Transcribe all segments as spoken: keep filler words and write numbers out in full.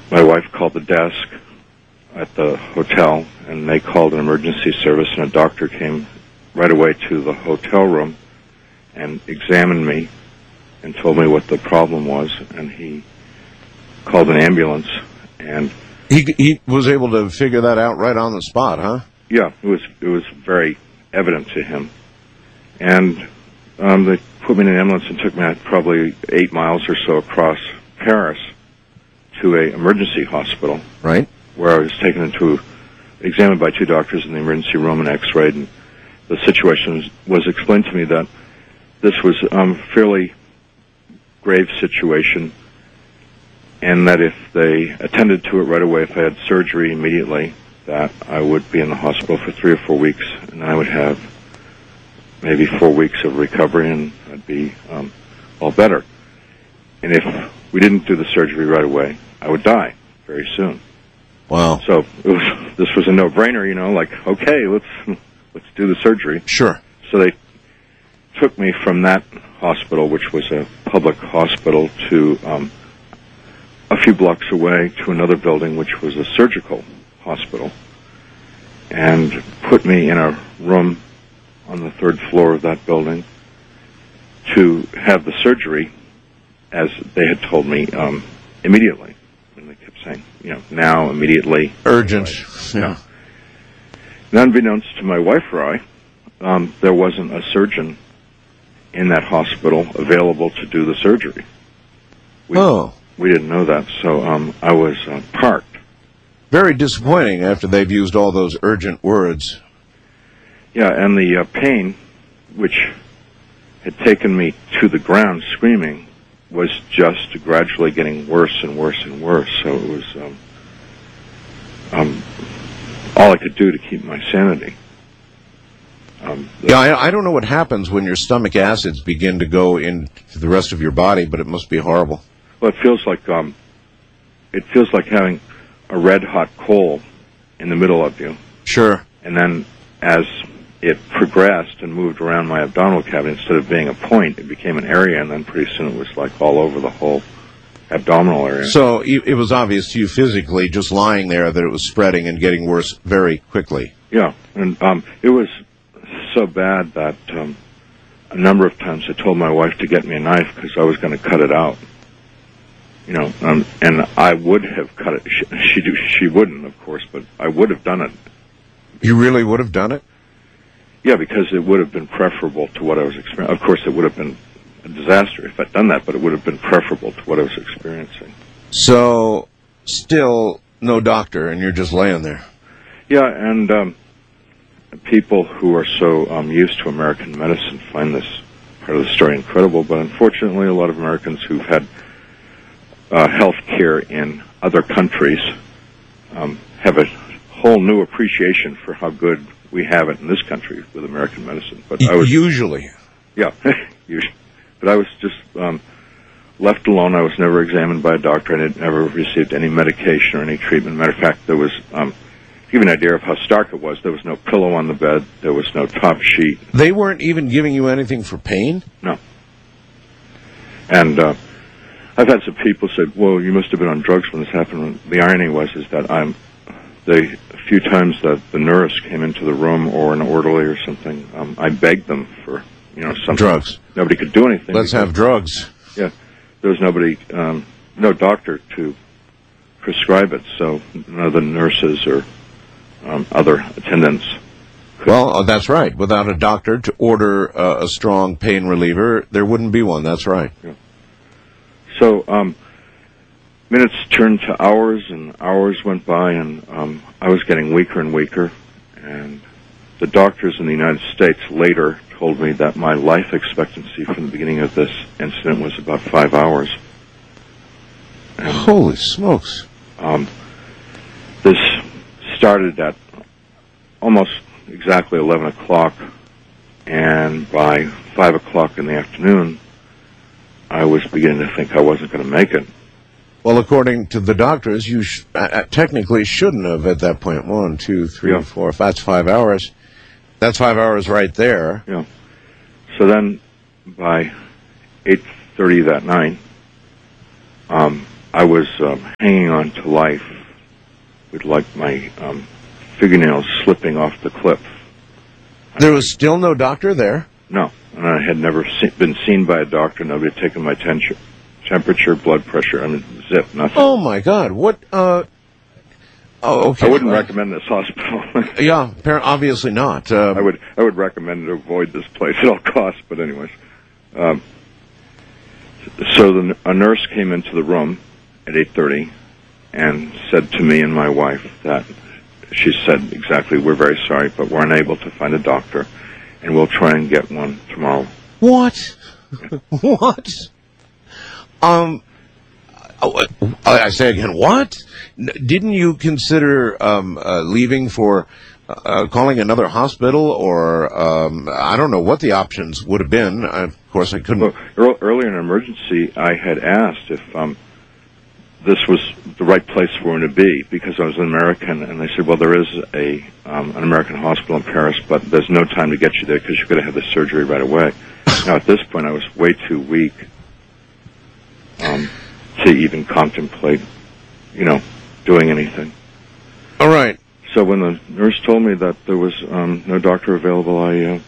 my wife called the desk at the hotel, and they called an emergency service, and a doctor came right away to the hotel room and examined me and told me what the problem was, and he called an ambulance. And he he was able to figure that out right on the spot, huh? Yeah, it was it was very evident to him. And um, they put me in an ambulance and took me probably eight miles or so across Paris to a emergency hospital. Right. Where I was taken into, examined by two doctors in the emergency room and x-rayed, and the situation was, was explained to me that this was um, a fairly grave situation, and that if they attended to it right away, if I had surgery immediately, that I would be in the hospital for three or four weeks, and I would have maybe four weeks of recovery, and I'd be um, all better. And if we didn't do the surgery right away, I would die very soon. Wow. So it was, this was a no-brainer, you know, like, okay, let's let's do the surgery. Sure. So they took me from that hospital, which was a public hospital, to um, a few blocks away to another building, which was a surgical hospital, and put me in a room on the third floor of that building to have the surgery, as they had told me, um, immediately. And they kept saying, you know, now, immediately. Urgent. Yeah. And unbeknownst to my wife, Roy, um, there wasn't a surgeon in that hospital available to do the surgery. We, oh. We didn't know that, so um, I was uh, parked. Very disappointing after they've used all those urgent words. Yeah, and the uh, pain, which had taken me to the ground screaming, was just gradually getting worse and worse and worse. So it was um, um, all I could do to keep my sanity. Um, yeah, I, I don't know what happens when your stomach acids begin to go into the rest of your body, but it must be horrible. Well, it feels like um, it feels like having a red hot coal in the middle of you. Sure. And then as it progressed and moved around my abdominal cavity, instead of being a point, it became an area, and then pretty soon it was like all over the whole abdominal area. So it was obvious to you physically, just lying there, that it was spreading and getting worse very quickly. Yeah, and um, it was so bad that um, a number of times I told my wife to get me a knife because I was going to cut it out. You know, um, and I would have cut it. She, she she wouldn't, of course, but I would have done it. You really would have done it? Yeah, because it would have been preferable to what I was experiencing. Of course, it would have been a disaster if I'd done that, but it would have been preferable to what I was experiencing. So, still no doctor, and you're just laying there. Yeah, and um, people who are so um, used to American medicine find this part of the story incredible, but unfortunately a lot of Americans who've had uh, health care in other countries um, have a whole new appreciation for how good we have it in this country with American medicine. But I was usually, yeah, usually. But I was just um, left alone. I was never examined by a doctor. I had never received any medication or any treatment. Matter of fact, there was, um, to give you an idea of how stark it was, there was no pillow on the bed. There was no top sheet. They weren't even giving you anything for pain? No. And uh, I've had some people say, well, you must have been on drugs when this happened. The irony was is that I'm, the few times that the nurse came into the room or an orderly or something, um, I begged them for, you know, something. Drugs. Nobody could do anything. Let's have drugs. Yeah. There was nobody, um, no doctor to prescribe it, so none of the nurses or um, other attendants could. Well, uh, that's right. Without a doctor to order uh, a strong pain reliever, there wouldn't be one. That's right. Yeah. So, um, minutes turned to hours, and hours went by, and um, I was getting weaker and weaker. And the doctors in the United States later told me that my life expectancy from the beginning of this incident was about five hours. And, Holy smokes. Um, this started at almost exactly eleven o'clock, and by five o'clock in the afternoon, I was beginning to think I wasn't going to make it. Well, according to the doctors, you sh- uh, technically shouldn't have at that point. One, two, three, yeah. four, that's five hours. That's five hours right there. Yeah. So then, by eight thirty that night, um, I was um, hanging on to life with, like, my um, fingernails slipping off the cliff. There was still no doctor there? No, and I had never se- been seen by a doctor. Nobody had taken my ten- temperature, blood pressure. I mean, zip, nothing. Oh, my God. What, uh... Oh, okay. I wouldn't uh, recommend this hospital. Yeah, obviously not. Uh, I would I would recommend to avoid this place at all costs, but anyways. Um, so the, a nurse came into the room at eight thirty and said to me and my wife that she said exactly, we're very sorry, but we're unable to find a doctor, and we'll try and get one tomorrow. What? What? Um, I say again, what? Didn't you consider um, uh, leaving for uh, calling another hospital, or um, I don't know what the options would have been? I, of course, I couldn't. Well, earlier in an emergency, I had asked if um, this was the right place for him to be, because I was an American, and they said, well, there is a um, an American hospital in Paris, but there's no time to get you there because you're going to have the surgery right away. Now, at this point, I was way too weak um, to even contemplate, you know, doing anything. All right. So when the nurse told me that there was um, no doctor available, I, uh,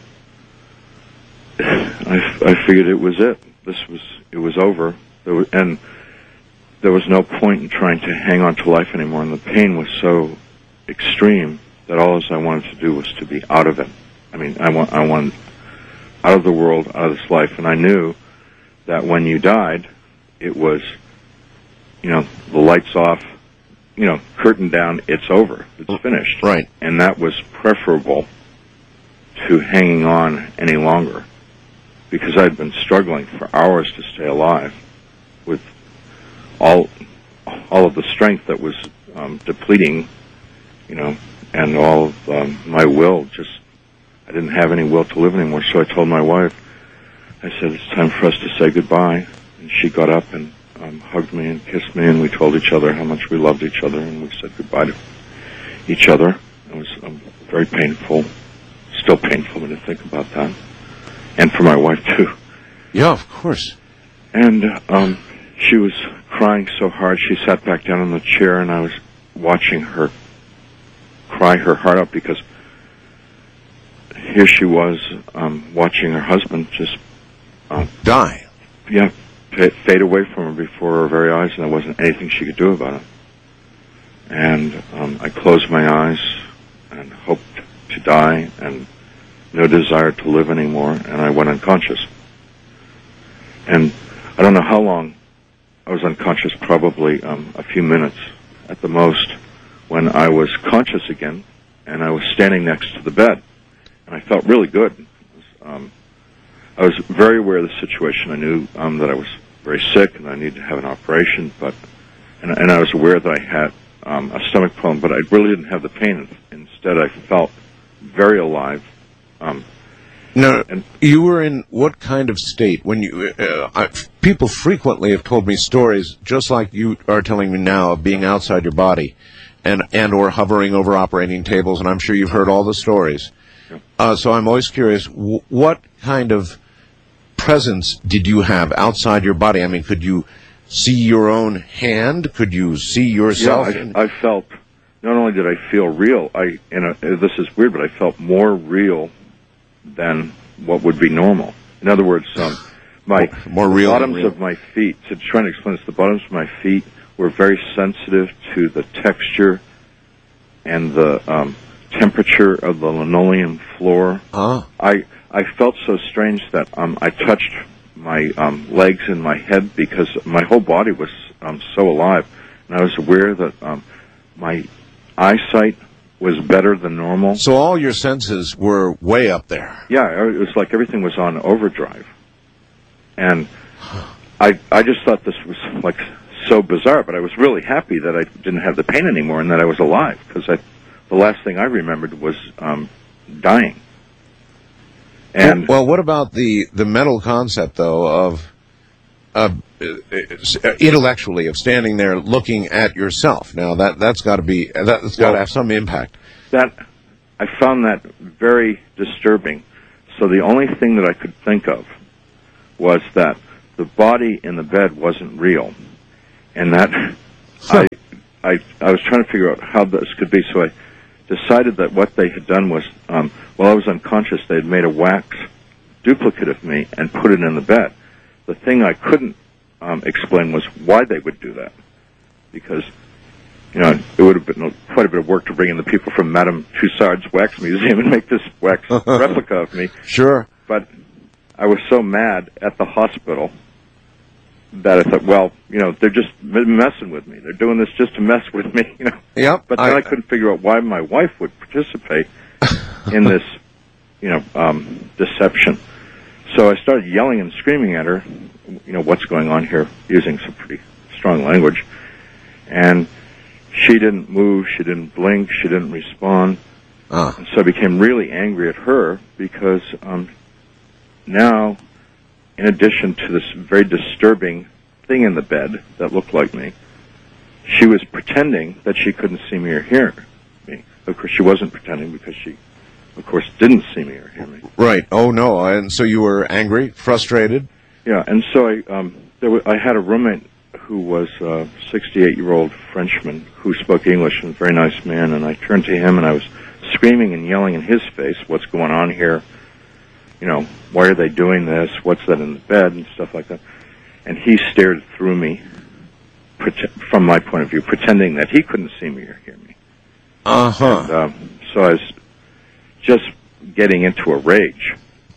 I I figured it was it. This was it was over. There was, and there was no point in trying to hang on to life anymore. And the pain was so extreme that all I wanted to do was to be out of it. I mean, I want I wanted out of the world, out of this life. And I knew that when you died, it was, you know, the lights off, you know, curtain down, it's over, it's finished. Right. And that was preferable to hanging on any longer, because I'd been struggling for hours to stay alive with all all of the strength that was um, depleting, you know, and all of um, my will. Just, I didn't have any will to live anymore. So I told my wife, I said, it's time for us to say goodbye. And she got up and um, hugged me and kissed me, and we told each other how much we loved each other, and we said goodbye to each other. It was um, very painful, still painful to think about that, and for my wife too. Yeah, of course. And um, she was crying so hard, she sat back down in the chair, and I was watching her cry her heart out, because here she was um, watching her husband just um, die. Yeah, fade away from her before her very eyes, and there wasn't anything she could do about it. And um, I closed my eyes and hoped to die, and no desire to live anymore, and I went unconscious. And I don't know how long I was unconscious, probably um, a few minutes at the most, when I was conscious again, and I was standing next to the bed, and I felt really good. It was, um, I was very aware of the situation. I knew um, that I was very sick and I needed to have an operation, but and, and I was aware that I had um, a stomach problem, but I really didn't have the pain. Instead, I felt very alive. Um, now, and you were in what kind of state when you? Uh, I, people frequently have told me stories, just like you are telling me now, of being outside your body, and and or hovering over operating tables, and I'm sure you've heard all the stories. Yeah. Uh, so I'm always curious, w- what kind of presence did you have outside your body? I mean, could you see your own hand? Could you see yourself? Yeah, I, I felt, not only did I feel real, I, and uh, this is weird, but I felt more real than what would be normal. In other words, um, my more real the bottoms real. of my feet, to try to explain this, the bottoms of my feet were very sensitive to the texture and the um, temperature of the linoleum floor. Huh? I I felt so strange that um, I touched my um, legs and my head, because my whole body was um, so alive, and I was aware that um, my eyesight was better than normal. So all your senses were way up there. Yeah, it was like everything was on overdrive, and I I just thought this was like so bizarre, but I was really happy that I didn't have the pain anymore and that I was alive, because I the last thing I remembered was um, dying. And well, what about the, the mental concept, though, of uh, intellectually of standing there looking at yourself? Now that that's got to be that's got to well, have some impact. That I found that very disturbing. So the only thing that I could think of was that the body in the bed wasn't real, and that I, I I was trying to figure out how this could be. So I decided that what they had done was, um, while I was unconscious, they had made a wax duplicate of me and put it in the bed. The thing I couldn't um, explain was why they would do that, because you know it would have been quite a bit of work to bring in the people from Madame Tussauds Wax Museum and make this wax replica of me. Sure. But I was so mad at the hospital that I thought, well, you know, they're just messing with me. They're doing this just to mess with me, you know. Yep. But then I, I couldn't figure out why my wife would participate in this, you know, um, deception. So I started yelling and screaming at her, you know, what's going on here, using some pretty strong language. And she didn't move, she didn't blink, she didn't respond. Uh. And so I became really angry at her because um, now, in addition to this very disturbing thing in the bed that looked like me, she was pretending that she couldn't see me or hear me. Of course, she wasn't pretending because she, of course, didn't see me or hear me. Right. Oh, no. And so you were angry, frustrated? Yeah, and so I, um, there was, I had a roommate who was a sixty-eight-year-old Frenchman who spoke English and a very nice man, and I turned to him and I was screaming and yelling in his face, what's going on here? You know, why are they doing this? What's that in the bed? And stuff like that. And he stared through me, from my point of view, pretending that he couldn't see me or hear me. Uh-huh. And, um, so I was just getting into a rage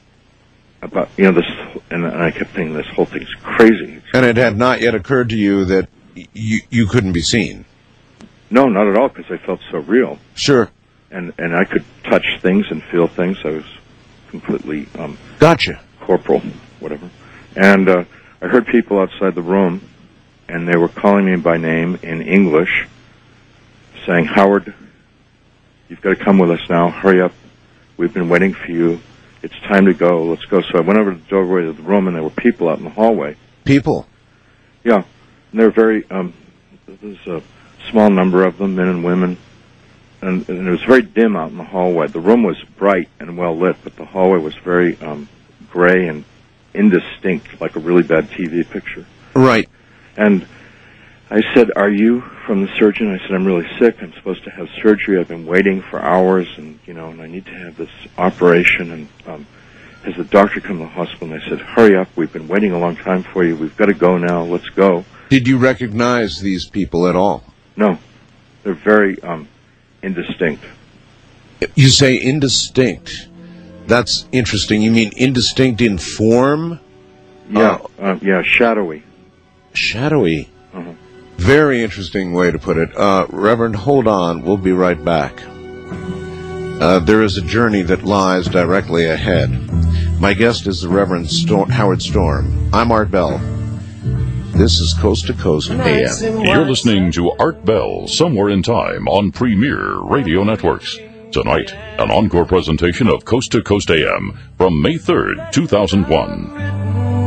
about, you know, this, and I kept thinking this whole thing's crazy. And it had not yet occurred to you that you you couldn't be seen? No, not at all, because I felt so real. Sure. And and I could touch things and feel things. I was completely um, gotcha, corporal, whatever. And uh, I heard people outside the room, and they were calling me by name in English, saying, Howard, you've got to come with us now. Hurry up. We've been waiting for you. It's time to go. Let's go. So I went over to the doorway of the room, and there were people out in the hallway. People? Yeah. And they were very, um, there was a small number of them, men and women. And, and it was very dim out in the hallway. The room was bright and well lit, but the hallway was very um, gray and indistinct, like a really bad T V picture. Right. And I said, are you from the surgeon? I said, I'm really sick. I'm supposed to have surgery. I've been waiting for hours, and, you know, and I need to have this operation. And um, has the doctor come to the hospital? And they said, hurry up. We've been waiting a long time for you. We've got to go now. Let's go. Did you recognize these people at all? No. They're very um, indistinct. You say indistinct. That's interesting. You mean indistinct in form? Yeah, uh, uh, yeah, shadowy. Shadowy. Uh-huh. Very interesting way to put it. Uh, Reverend, hold on. We'll be right back. Uh, there is a journey that lies directly ahead. My guest is the Reverend Storm, Howard Storm. I'm Art Bell. This is Coast to Coast A M. You're listening to Art Bell, Somewhere in Time, on Premier Radio Networks. Tonight, an encore presentation of Coast to Coast A M from May third, two thousand one.